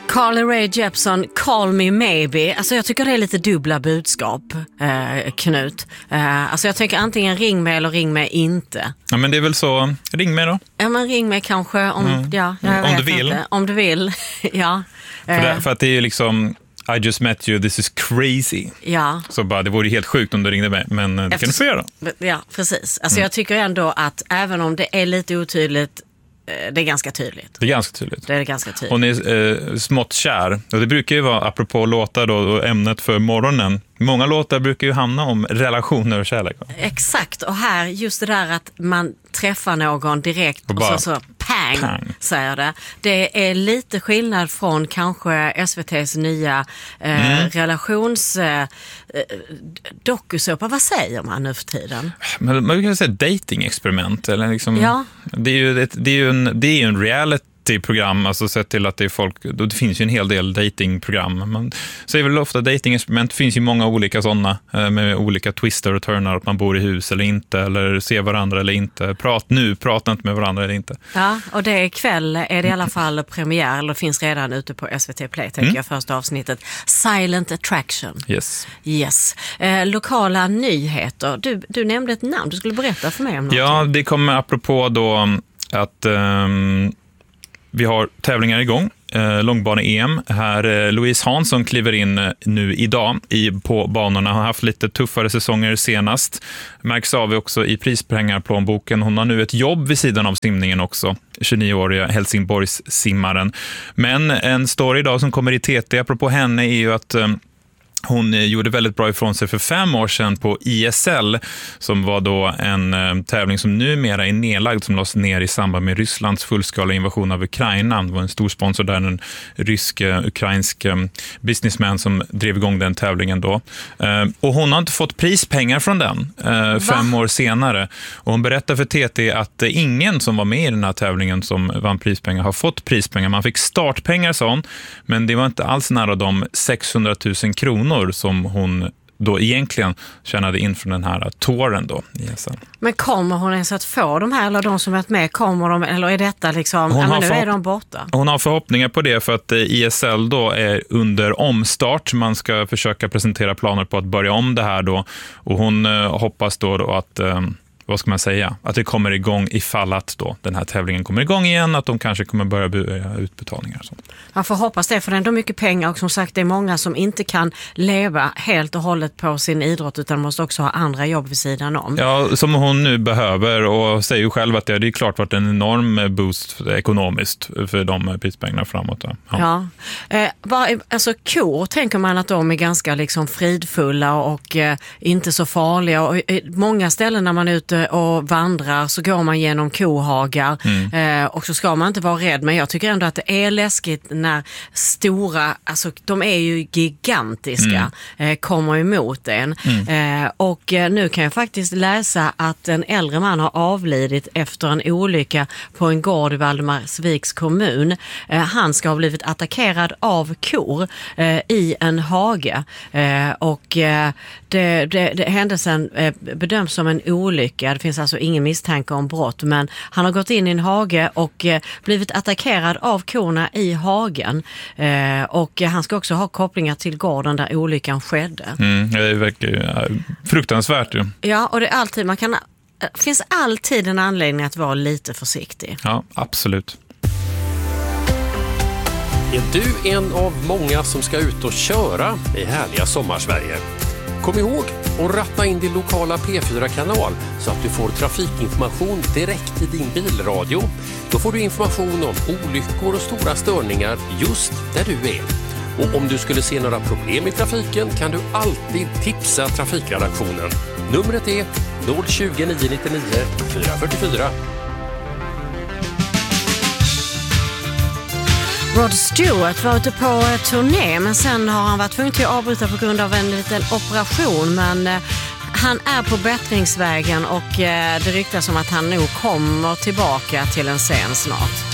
Carly Rae Jepsen, Call Me Maybe. Alltså jag tycker det är lite dubbla budskap, Knut. Alltså jag tänker antingen ring mig eller ring mig inte. Ja, men det är väl så, ring mig då. Ja, men ring mig kanske om, om du vill. Inte. Om du vill, ja. För att det är ju liksom... I just met you, this is crazy. Ja. Så bara, det vore helt sjukt om du ringde mig, men det kan du få göra. Ja, precis. Alltså jag tycker ändå att även om det är lite otydligt, det är ganska tydligt. Det är ganska tydligt. Det är ganska tydligt. Hon är smått kär. Och det brukar ju vara, apropå låtar då, och ämnet för morgonen. Många låtar brukar ju hamna om relationer och kärlek. Exakt, och här just det där att man träffar någon direkt och bara, så pang, säger det. Det är lite skillnad från kanske SVT:s nya relations dokusåpa. Vad säger man nu för tiden? Men man kan säga dating-experiment eller liksom, ja. Det är ju en reality-program, alltså sett till att det är folk, det finns ju en hel del datingprogram. Man säger väl ofta dating-experiment, det finns ju många olika sådana med olika twister och turnar, att man bor i hus eller inte, eller ser varandra eller inte, prata inte med varandra eller inte. Ja, och det är ikväll är det i alla fall premiär, eller finns redan ute på SVT Play, tänker jag, första avsnittet. Silent Attraction. Yes. Lokala nyheter. Du nämnde ett namn, du skulle berätta för mig om något. Ja, det kommer apropå då att vi har tävlingar igång. Långbane-EM. Här Louise Hansson kliver in nu idag på banorna. Har haft lite tuffare säsonger senast. Märks av också i prispengarplånboken. Hon har nu ett jobb vid sidan av simningen också. 29-åriga Helsingborgs simmaren. Men en story idag som kommer i TT apropå henne är ju att hon gjorde väldigt bra ifrån sig för 5 år sedan på ISL, som var då en tävling som numera är nedlagd, som lades ner i samband med Rysslands fullskala invasion av Ukraina. Det var en stor sponsor där, en rysk-ukrainsk businessman som drev igång den tävlingen då. Och hon har inte fått prispengar från den 5 år senare. Och hon berättar för TT att ingen som var med i den här tävlingen som vann prispengar har fått prispengar. Man fick startpengar, sa hon, men det var inte alls nära de 600 000 kronor som hon då egentligen tjänade in från den här touren då. Yes. Men kommer hon ens att få de här, eller de som är med, kommer de, eller är detta liksom, nu är de borta? Hon har förhoppningar på det, för att ISL då är under omstart. Man ska försöka presentera planer på att börja om det här då, och hon hoppas då att vad ska man säga, att det kommer igång ifall att då den här tävlingen kommer igång igen, att de kanske kommer börja utbetalningar och sånt. Man får hoppas det, för det är ändå mycket pengar, och som sagt det är många som inte kan leva helt och hållet på sin idrott, utan måste också ha andra jobb vid sidan om. Ja, som hon nu behöver, och säger ju själv att det är klart varit en enorm boost ekonomiskt för de prispengarna framåt. Ja. Alltså kor tänker man att de är ganska liksom fridfulla och inte så farliga, och många ställen när man är ute och vandrar så går man genom kohagar och så ska man inte vara rädd, men jag tycker ändå att det är läskigt när stora, alltså de är ju gigantiska, kommer emot en. Och nu kan jag faktiskt läsa att en äldre man har avlidit efter en olycka på en gård i Valdemarsviks kommun. Han ska ha blivit attackerad av kor i en hage, och händelsen bedöms som en olycka. Det finns alltså ingen misstanke om brott, men han har gått in i en hage och blivit attackerad av korna i hagen. Och han ska också ha kopplingar till gården där olyckan skedde. Det verkar ju fruktansvärt ju. Ja, och det är alltid, finns alltid en anledning att vara lite försiktig. Ja, absolut. Är du en av många som ska ut och köra i härliga sommarsverige? Kom ihåg att ratta in din lokala P4-kanal så att du får trafikinformation direkt i din bilradio. Då får du information om olyckor och stora störningar just där du är. Och om du skulle se några problem i trafiken kan du alltid tipsa trafikredaktionen. Numret är 020 999 444. Rod Stewart var ute på turné, men sen har han varit tvungen till att avbryta på grund av en liten operation, men han är på bättringsvägen och det ryktas om att han nog kommer tillbaka till en scen snart.